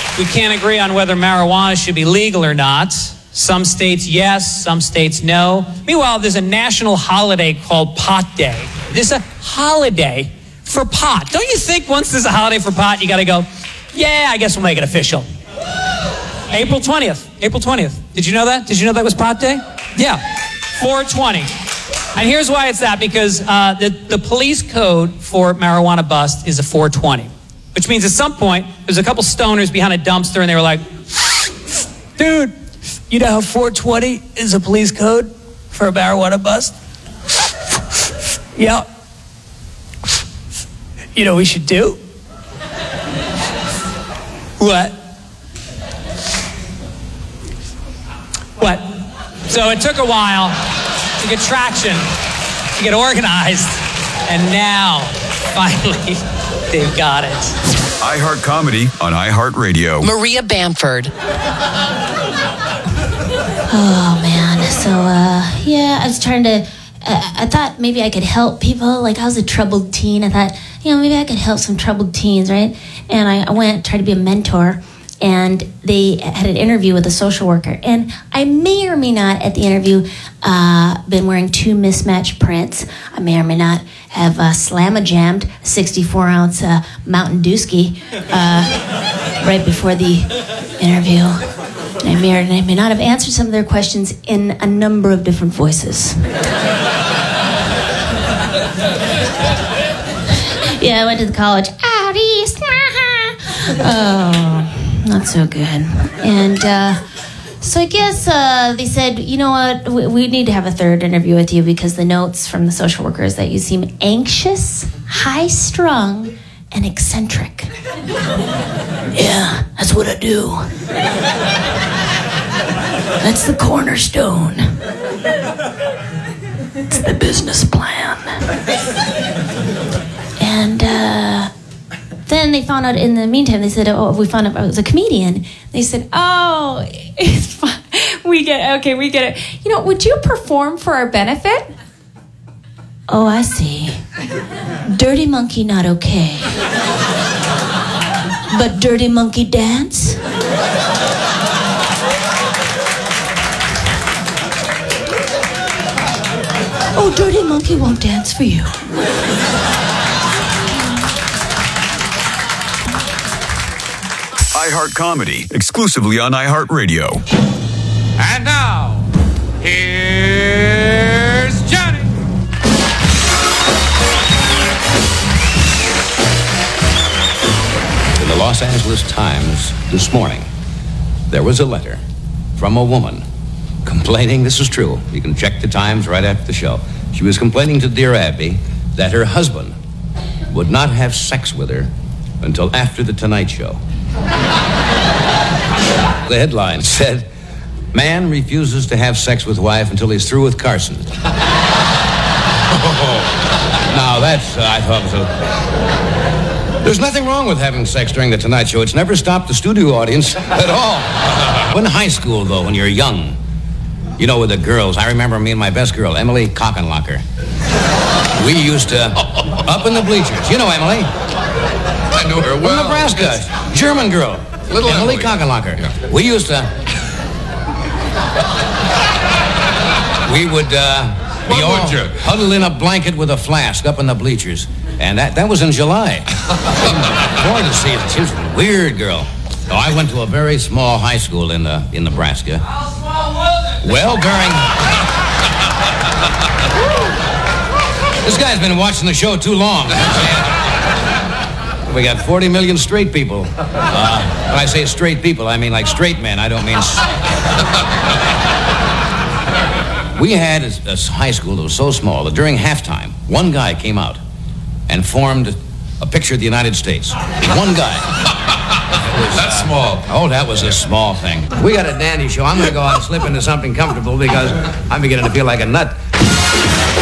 We can't agree on whether marijuana should be legal or not. Some states yes, some states no. Meanwhile, there's a national holiday called Pot Day. There's a holiday for pot. Don't you think once there's a holiday for pot, you got to go, yeah, I guess we'll make it official. April 20th. Did you know that? Did you know that was Pot Day? Yeah, 420. And here's why it's that, because the police code for marijuana bust is a 420, which means at some point, there's a couple stoners behind a dumpster, and they were like, dude, you know how 420 is a police code for a marijuana bust? Yeah. You know what we should do? What? So it took a while to get traction, to get organized, and now, finally, they've got it. iHeart Comedy on iHeartRadio. Maria Bamford. Oh, man. So, I was trying to... I thought maybe I could help people. Like, I was a troubled teen. I thought, maybe I could help some troubled teens, right? And I went, tried to be a mentor, and they had an interview with a social worker. And I may or may not, at the interview, been wearing 2 mismatched prints. I may or may not have slamma-jammed a 64-ounce Mountain Dewski right before the interview. I may not have answered some of their questions in a number of different voices. Yeah, I went to the college. Out east. Oh, not so good. And so I guess they said, you know what, we need to have a third interview with you because the notes from the social worker is that you seem anxious, high-strung, and eccentric. Yeah, that's what I do. That's the cornerstone. It's the business plan. And then they found out in the meantime, they said, we found out I was a comedian. They said, it's fine. We get it. Would you perform for our benefit? Oh, I see. Dirty Monkey not okay. But Dirty Monkey dance? Oh, Dirty Monkey won't dance for you. iHeart Comedy, exclusively on iHeartRadio. And now, here's Johnny. In the Los Angeles Times this morning, there was a letter from a woman complaining, this is true, you can check the Times right after the show. She was complaining to Dear Abby that her husband would not have sex with her until after the Tonight Show. The headline said, man refuses to have sex with wife until he's through with Carson. Now that's, I thought was there's nothing wrong with having sex during the Tonight Show. It's never stopped the studio audience at all. In high school, though, when you're young, with the girls, I remember me and my best girl, Emily Cockenlocker. We used to, up in the bleachers. You know Emily? I know her well. From Nebraska. German girl. Little Emily Cockenlocker. Yeah. We used to... we would be all huddled in a blanket with a flask up in the bleachers. And that was in July. Florida season. She was a weird girl. So I went to a very small high school in Nebraska. How small was it? Well, this guy's been watching the show too long. We got 40 million straight people. When I say straight people, I mean like straight men. I don't mean... We had a high school that was so small that during halftime, one guy came out and formed a picture of the United States. One guy. That's small. Oh, that was a small thing. We got a dandy show. I'm going to go out and slip into something comfortable because I'm beginning to feel like a nut.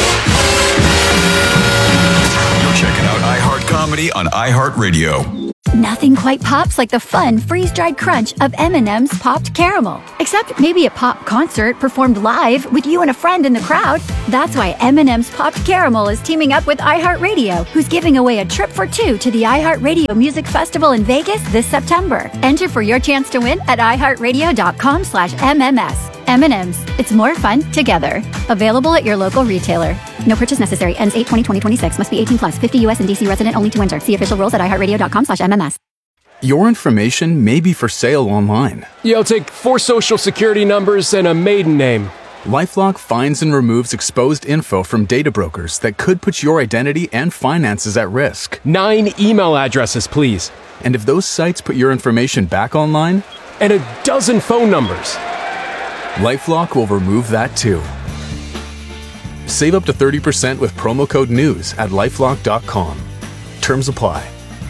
You're checking out iHeart Comedy on iHeartRadio. Nothing quite pops like the fun freeze-dried crunch of M&M's Popped Caramel. Except maybe a pop concert performed live with you and a friend in the crowd. That's why M&M's Popped Caramel is teaming up with iHeartRadio, who's giving away a trip for two to the iHeartRadio Music Festival in Vegas this September. Enter for your chance to win at iHeartRadio.com/MMS. M&M's. It's more fun together. Available at your local retailer. No purchase necessary. Ends 8/20/2026. Must be 18 plus. 50 U.S. and D.C. resident only to enter. See official rules at iHeartRadio.com/MMS. Your information may be for sale online. Yeah, I'll take 4 social security numbers and a maiden name. LifeLock finds and removes exposed info from data brokers that could put your identity and finances at risk. 9 email addresses, please. And if those sites put your information back online? And a dozen phone numbers. LifeLock will remove that too. Save up to 30% with promo code NEWS at LifeLock.com. Terms apply.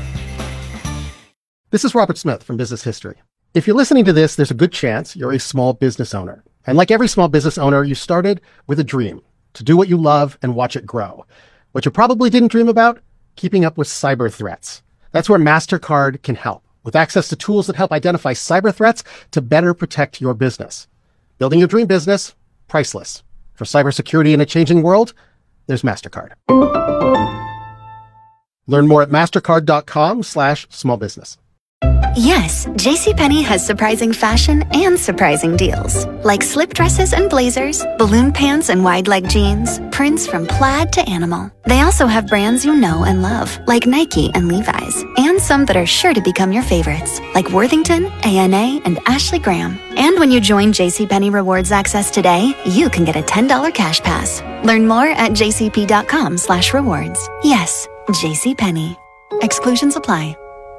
This is Robert Smith from Business History. If you're listening to this, there's a good chance you're a small business owner. And like every small business owner, you started with a dream to do what you love and watch it grow. What you probably didn't dream about, keeping up with cyber threats. That's where MasterCard can help, with access to tools that help identify cyber threats to better protect your business. Building your dream business, priceless. For cybersecurity in a changing world, there's MasterCard. Learn more at mastercard.com/smallbusiness. Yes, JCPenney has surprising fashion and surprising deals. Like slip dresses and blazers, balloon pants and wide leg jeans, prints from plaid to animal. They also have brands you know and love, like Nike and Levi's, and some that are sure to become your favorites, like Worthington, ANA, and Ashley Graham. And when you join JCPenney Rewards Access today, you can get a $10 cash pass. Learn more at jcp.com/rewards. Yes, JCPenney. Exclusions apply.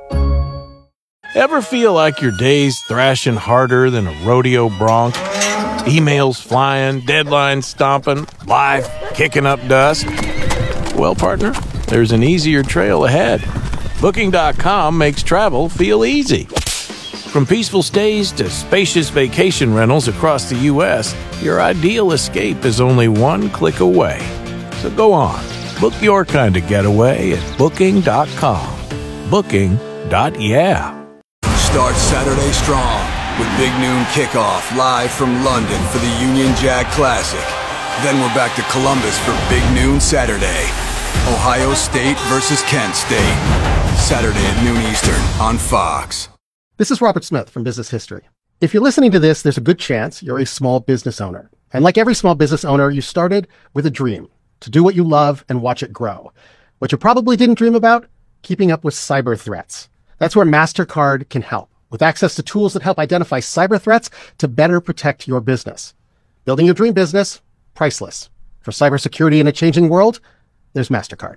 Ever feel like your day's thrashing harder than a rodeo bronc? Emails flying, deadlines stomping, life kicking up dust? Well, partner, there's an easier trail ahead. Booking.com makes travel feel easy. From peaceful stays to spacious vacation rentals across the U.S., your ideal escape is only one click away. So go on, book your kind of getaway at Booking.com. Booking.yeah. Start Saturday strong with Big Noon Kickoff live from London for the Union Jack Classic. Then we're back to Columbus for Big Noon Saturday. Ohio State versus Kent State. Saturday at noon Eastern on Fox. This is Robert Smith from Business History. If you're listening to this, there's a good chance you're a small business owner. And like every small business owner, you started with a dream to do what you love and watch it grow. What you probably didn't dream about, keeping up with cyber threats. That's where MasterCard can help, with access to tools that help identify cyber threats to better protect your business. Building your dream business, priceless. For cybersecurity in a changing world, there's MasterCard.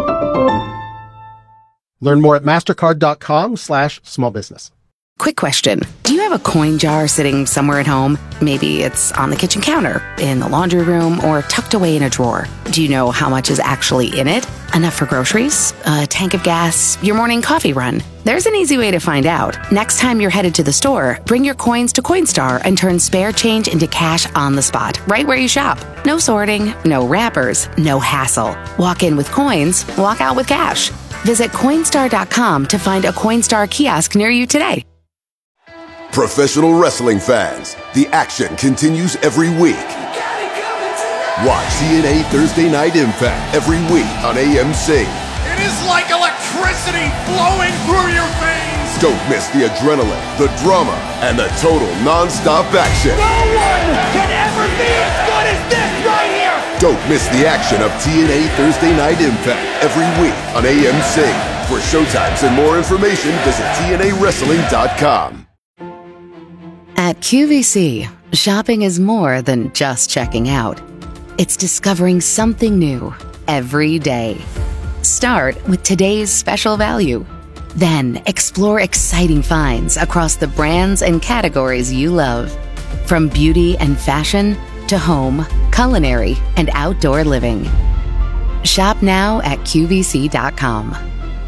Learn more at mastercard.com/smallbusiness. Quick question. Do you have a coin jar sitting somewhere at home? Maybe it's on the kitchen counter, in the laundry room, or tucked away in a drawer. Do you know how much is actually in it? Enough for groceries, a tank of gas, your morning coffee run? There's an easy way to find out. Next time you're headed to the store, bring your coins to Coinstar and turn spare change into cash on the spot, right where you shop. No sorting, no wrappers, no hassle. Walk in with coins, walk out with cash. Visit Coinstar.com to find a Coinstar kiosk near you today. Professional wrestling fans, the action continues every week. Watch TNA Thursday Night Impact every week on AMC. It is like electricity flowing through your veins. Don't miss the adrenaline, the drama, and the total non-stop action. No one can ever be as good as this right here. Don't miss the action of TNA Thursday Night Impact every week on AMC. For showtimes and more information, visit TNAWrestling.com. At QVC, shopping is more than just checking out. It's discovering something new every day. Start with today's special value. Then explore exciting finds across the brands and categories you love. From beauty and fashion to home, culinary, and outdoor living. Shop now at QVC.com.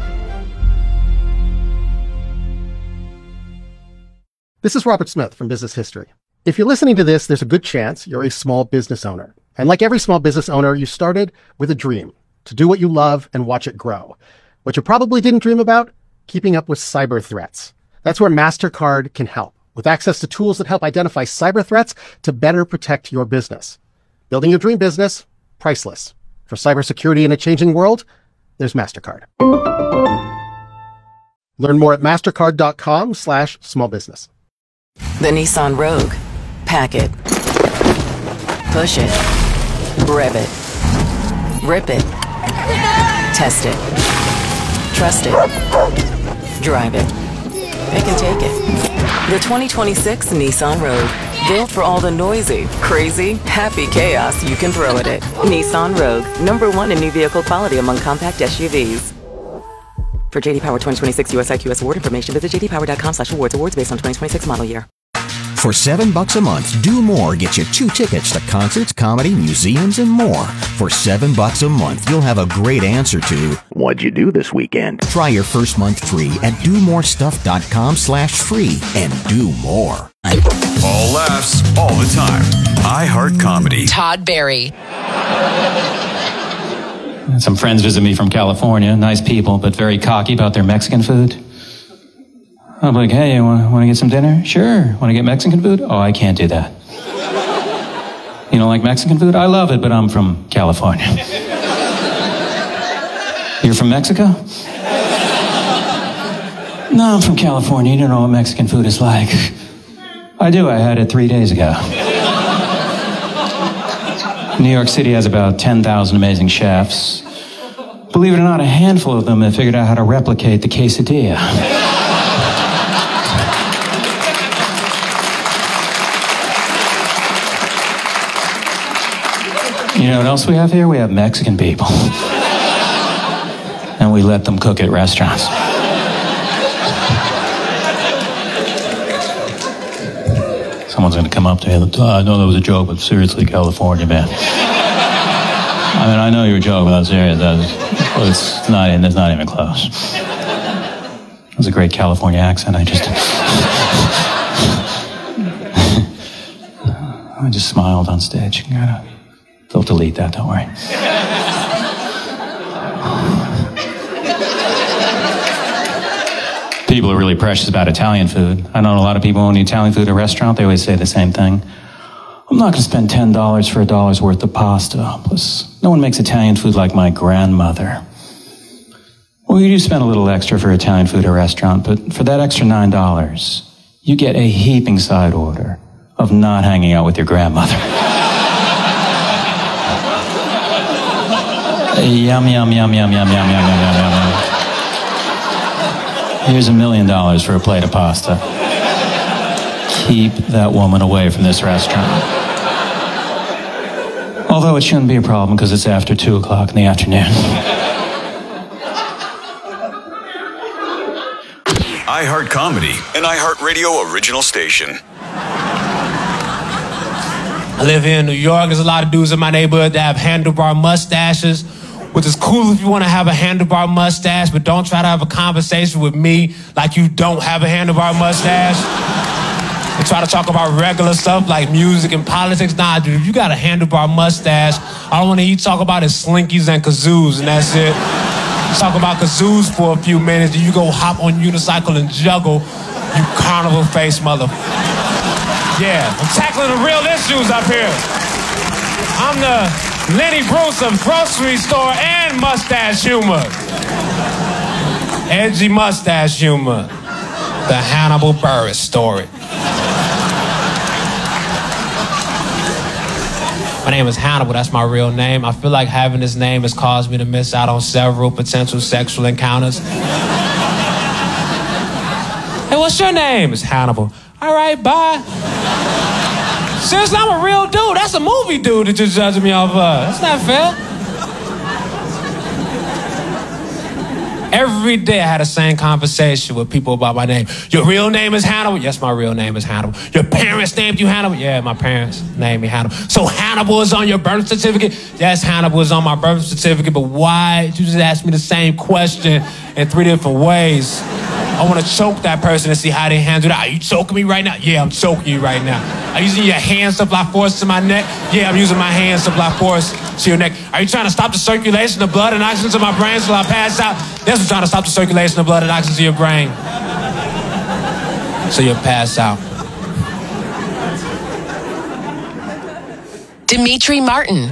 This is Robert Smith from Business History. If you're listening to this, there's a good chance you're a small business owner. And like every small business owner, you started with a dream to do what you love and watch it grow. What you probably didn't dream about, keeping up with cyber threats. That's where MasterCard can help, with access to tools that help identify cyber threats to better protect your business. Building your dream business, priceless. For cybersecurity in a changing world, there's MasterCard. Learn more at mastercard.com/smallbusiness. The Nissan Rogue. Pack it. Push it. Rev it. Rip it. Test it. Trust it. Drive it. Pick and take it. The 2026 Nissan Rogue. Built for all the noisy, crazy, happy chaos you can throw at it. Nissan Rogue. #1 in new vehicle quality among compact SUVs. For JD Power 2026 US IQS award information, visit jdpower.com/awards. Awards based on 2026 model year. For $7 a month, Do More gets you 2 tickets to concerts, comedy, museums, and more. For $7 a month, you'll have a great answer to what'd you do this weekend? Try your first month free at domorestuff.com/free and do more. All laughs, all the time. iHeart Comedy. Todd Barry. Some friends visit me from California. Nice people, but very cocky about their Mexican food. I'm like, hey, you want to get some dinner? Sure. Want to get Mexican food? Oh, I can't do that. You don't like Mexican food? I love it, but I'm from California. You're from Mexico? No, I'm from California. You don't know what Mexican food is like. I do. I had it 3 days ago. New York City has about 10,000 amazing chefs. Believe it or not, a handful of them have figured out how to replicate the quesadilla. You know what else we have here? We have Mexican people. And we let them cook at restaurants. Someone's going to come up to me and I know that was a joke, but seriously, California, man. I mean, I know you're a joke, but I'm serious. It's not even close. It was a great California accent. I just smiled on stage. They'll delete that, don't worry. People are really precious about Italian food. I know a lot of people when eat Italian food at a restaurant, they always say the same thing. I'm not going to spend $10 for $1 worth of pasta. Plus, no one makes Italian food like my grandmother. Well, you do spend a little extra for Italian food at a restaurant, but for that extra $9, you get a heaping side order of not hanging out with your grandmother. Yum, yum, yum, yum, yum, yum, yum, yum, yum, yum. Here's $1 million for a plate of pasta. Keep that woman away from this restaurant. Although it shouldn't be a problem because it's after 2 o'clock in the afternoon. iHeart Comedy, an iHeart Radio original station. I live here in New York. There's a lot of dudes in my neighborhood that have handlebar mustaches, which is cool if you want to have a handlebar mustache, but don't try to have a conversation with me like you don't have a handlebar mustache. And try to talk about regular stuff like music and politics. Nah, dude, if you got a handlebar mustache, all I want to talk about is slinkies and kazoos, and that's it. Talk about kazoos for a few minutes, and you go hop on unicycle and juggle, you carnival face mother. Yeah, I'm tackling the real issues up here. I'm the Lenny Bruce of grocery store and mustache humor. Edgy mustache humor. The Hannibal Buress story. My name is Hannibal, that's my real name. I feel like having this name has caused me to miss out on several potential sexual encounters. Hey, what's your name? It's Hannibal. All right, bye. Seriously, I'm a real dude. That's a movie dude that you're judging me off of. That's not fair. Every day I had the same conversation with people about my name. Your real name is Hannibal? Yes, my real name is Hannibal. Your parents named you Hannibal? Yeah, my parents named me Hannibal. So Hannibal is on your birth certificate? Yes, Hannibal is on my birth certificate, but why did you just ask me the same question in 3 different ways? I want to choke that person and see how they handle that. Are you choking me right now? Yeah, I'm choking you right now. Are you using your hands to apply force to my neck? Yeah, I'm using my hands to apply force to your neck. Are you trying to stop the circulation of blood and oxygen to my brain till I pass out? That's what's trying to stop the circulation of blood and oxygen to your brain. So you'll pass out. Dimitri Martin.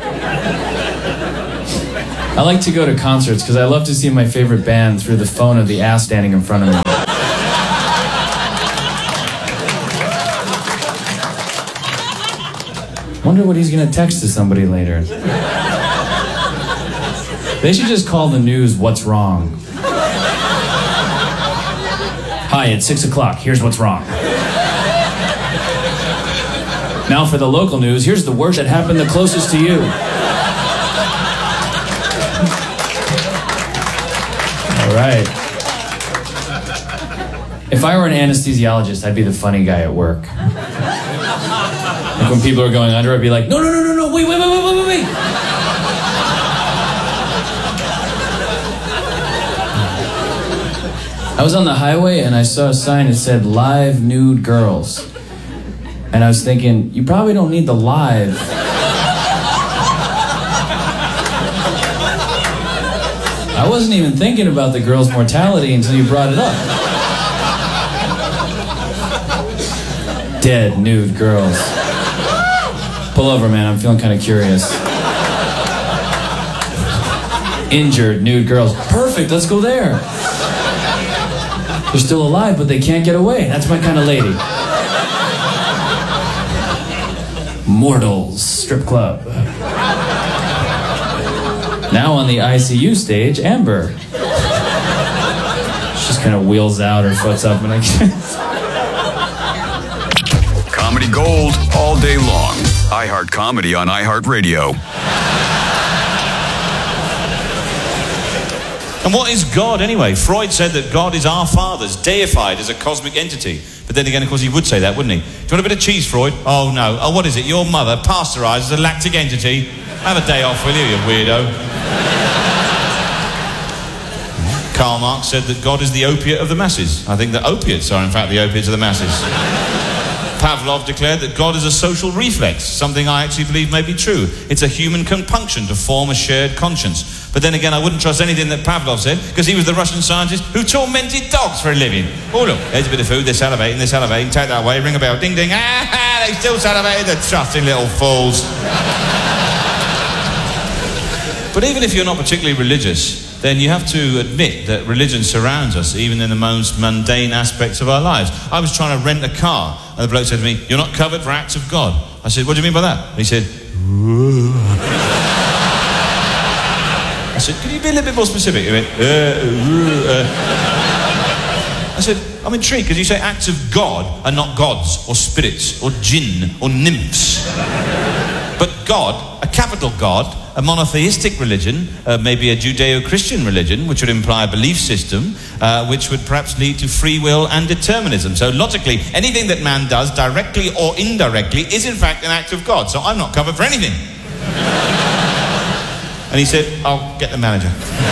I like to go to concerts because I love to see my favorite band through the phone of the ass standing in front of me. Wonder what he's gonna text to somebody later. They should just call the news "What's Wrong?" Hi, it's 6 o'clock. Here's what's wrong. Now for the local news, here's the worst that happened the closest to you. All right. If I were an anesthesiologist, I'd be the funny guy at work. Like when people are going under, I'd be like, no, wait. I was on the highway and I saw a sign that said live nude girls. And I was thinking, you probably don't need the live. I wasn't even thinking about the girl's mortality until you brought it up. Dead nude girls. Pull over, man, I'm feeling kind of curious. Injured nude girls. Perfect, let's go there. They're still alive, but they can't get away. That's my kind of lady. Mortals Strip Club. Now on the ICU stage, Amber. She just kind of wheels out, her foot's up, and I guess. Comedy gold all day long. iHeart Comedy on iHeartRadio. And what is God anyway? Freud said that God is our fathers, deified as a cosmic entity. But then again, of course, he would say that, wouldn't he? Do you want a bit of cheese, Freud? Oh, no. Oh, what is it? Your mother pasteurized as a lactic entity. Have a day off, will you weirdo? Karl Marx said that God is the opiate of the masses. I think that opiates are, in fact, the opiates of the masses. Pavlov declared that God is a social reflex, something I actually believe may be true. It's a human compunction to form a shared conscience. But then again, I wouldn't trust anything that Pavlov said, because he was the Russian scientist who tormented dogs for a living. Oh, look, there's a bit of food, they're salivating, take that away, ring a bell, ding, ding, they still salivating, the trusting little fools. But even if you're not particularly religious, then you have to admit that religion surrounds us, even in the most mundane aspects of our lives. I was trying to rent a car, and the bloke said to me, "You're not covered for acts of God." I said, "What do you mean by that?" And he said, I said, "Can you be a little bit more specific?" He went, I said, "I'm intrigued, because you say acts of God are not gods, or spirits, or jinn, or nymphs. But God, a capital God, a monotheistic religion, maybe a Judeo-Christian religion, which would imply a belief system, which would perhaps lead to free will and determinism. So logically, anything that man does, directly or indirectly, is in fact an act of God. So I'm not covered for anything." And he said, "I'll get the manager."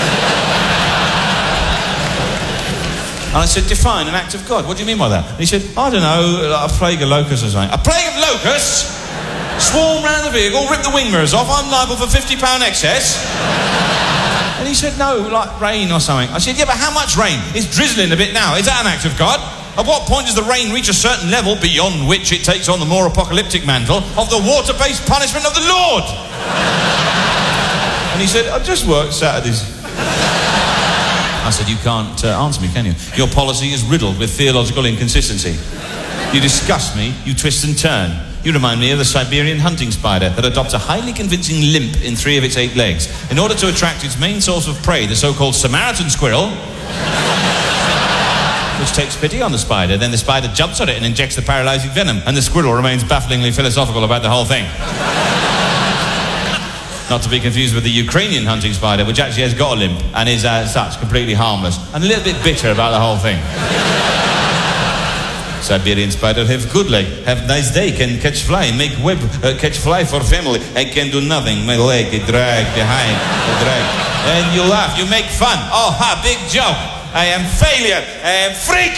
And I said, "Define an act of God. What do you mean by that?" And he said, "I don't know, like a plague of locusts or something." "A plague of locusts? Swarm round the vehicle, rip the wing mirrors off, I'm liable for £50 excess." And he said, "No, like rain or something." I said, "Yeah, but how much rain? It's drizzling a bit now. Is that an act of God? At what point does the rain reach a certain level beyond which it takes on the more apocalyptic mantle of the water-based punishment of the Lord?" And he said, "I just work Saturdays." I said, "You can't answer me, can you? Your policy is riddled with theological inconsistency. You disgust me, you twist and turn. You remind me of the Siberian hunting spider that adopts a highly convincing limp in 3 of its 8 legs in order to attract its main source of prey, the so-called Samaritan squirrel, which takes pity on the spider. Then the spider jumps on it and injects the paralyzing venom, and the squirrel remains bafflingly philosophical about the whole thing." Not to be confused with the Ukrainian hunting spider, which actually has got a limp and is as such completely harmless and a little bit bitter about the whole thing. Siberian spider have good leg, have nice day, can catch fly, make web, catch fly for family. I can do nothing, my leg, I drag behind, I drag. And you laugh, you make fun. Oh, ha, big joke. I am failure. I am freak.